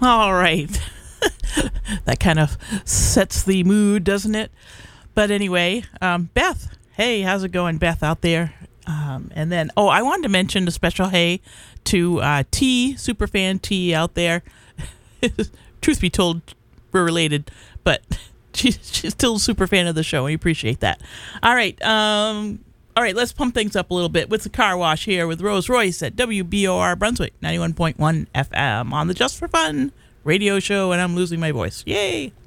All right. That kind of sets the mood, doesn't it? But anyway, Beth. Hey, how's it going, Beth, out there? And then, I wanted to mention a special hey to T, superfan T out there. Truth be told, we're related, but she's still a super fan of the show. We appreciate that. All right. All right, let's pump things up a little bit with the car wash here with Rose Royce at WBOR Brunswick 91.1 FM on the Just for Fun radio show, and I'm losing my voice. Yay!